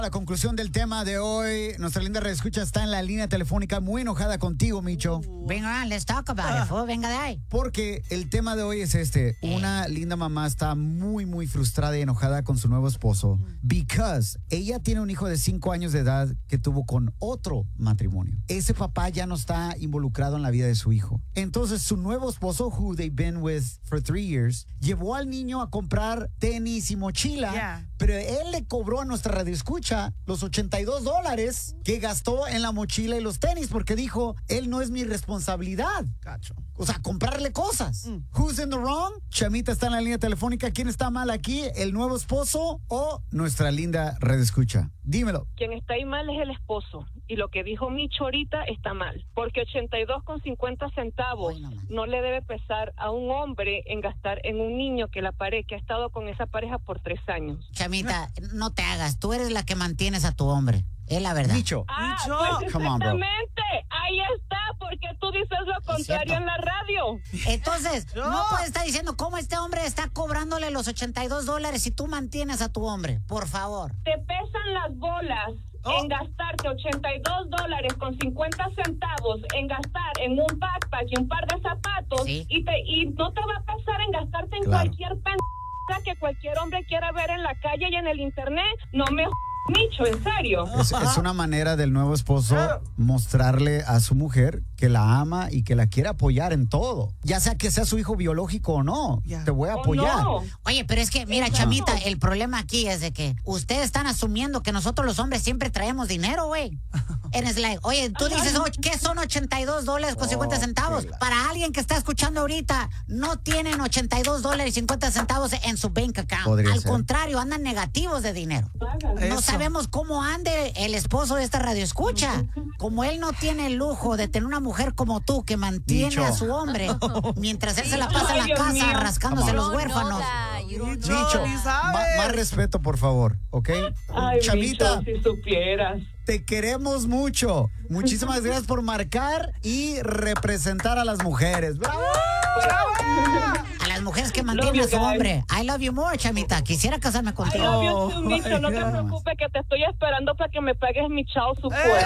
La conclusión del tema de hoy, nuestra linda reescucha está en la línea telefónica muy enojada contigo, Micho. Venga, let's talk about it, fool. Venga de ahí. Porque el tema de hoy es este. Una linda mamá está muy, muy frustrada y enojada con su nuevo esposo because ella tiene un hijo de 5 años de edad que tuvo con otro matrimonio. Ese papá ya no está involucrado en la vida de su hijo. Entonces, su nuevo esposo, who they've been with for 3 years, llevó al niño a comprar tenis y mochila, pero él le cobró a nuestra radioescucha los $82 que gastó en la mochila y los tenis porque dijo, él no es mi responsabilidad. Cacho. O sea, comprarle cosas. Who's in the wrong? Chamita está en la línea telefónica. ¿Quién está mal aquí? ¿El nuevo esposo o nuestra linda redescucha? Dímelo. Quien está ahí mal es el esposo. Y lo que dijo Micho ahorita está mal. Porque 82,50 centavos no le debe pesar a un hombre en gastar en un niño que ha estado con esa pareja por 3 años. Chamita, no te hagas. Tú eres la que mantienes a tu hombre. Es la verdad. Micho. Pues Come on, bro. exactamente. Ahí está. Porque tú dices lo contrario en la radio. Entonces, no puedes estar diciendo cómo este hombre está cobrándole los $82 si tú mantienes a tu hombre. Por favor. Te pesan las bolas en gastarte $82,50 en gastar en un backpack y un par de zapatos y no te va a pesar en gastarte en cualquier que cualquier hombre quiera ver en la calle y en el internet. No me Micho, en serio. Es una manera del nuevo esposo mostrarle a su mujer que la ama y que la quiere apoyar en todo. Ya sea que sea su hijo biológico o no. Te voy a apoyar. No. Oye, pero es que, mira, Chamita, el problema aquí es de que ustedes están asumiendo que nosotros los hombres siempre traemos dinero, güey. Es like, oye, tú dices, ¿qué son $82.50? Para alguien que está escuchando ahorita, no tienen $82.50 en su bank account. Al contrario, andan negativos de dinero. No sabemos cómo ande el esposo de esta radioescucha. Como él no tiene el lujo de tener una mujer como tú que mantiene a su hombre mientras él se la pasa en la casa rascándose los huérfanos. Micho, más respeto, por favor, ¿ok? Ay, Chamita, Micho, si supieras. te queremos mucho. Muchísimas gracias por marcar y representar a las mujeres. ¡Bravo! A las mujeres que mantienen a su hombre. I love you more, Chamita. Quisiera casarme contigo. I love you too, Micho. No te preocupes que te estoy esperando para que me pagues mi child support.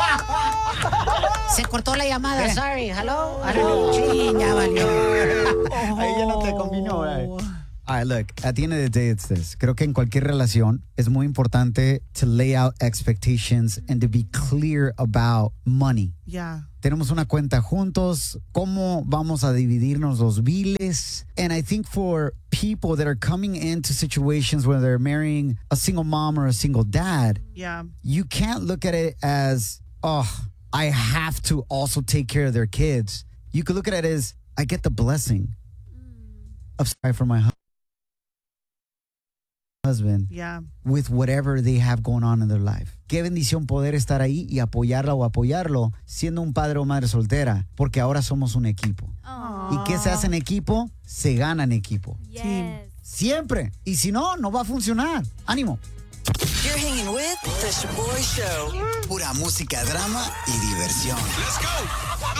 Se cortó la llamada. Sorry. Hello. Sí, ya valió. Ahí ya no te combinó. All right, look, at the end of the day, it's this. Creo que en cualquier relación es muy importante to lay out expectations and to be clear about money. Tenemos una cuenta juntos, cómo vamos a dividirnos los biles. And I think for people that are coming into situations where they're marrying a single mom or a single dad, you can't look at it as, I have to also take care of their kids. You could look at it as, I get the blessing of for my husband with whatever they have going on in their life. Qué bendición poder estar ahí y apoyarla o apoyarlo siendo un padre o madre soltera, porque ahora somos un equipo. ¿Y qué se hace en equipo? Se gana en equipo. Siempre. Y si no, no va a funcionar. ¡Ánimo! You're hanging with The Shaboy Show. Pura música, drama y diversión. Let's go.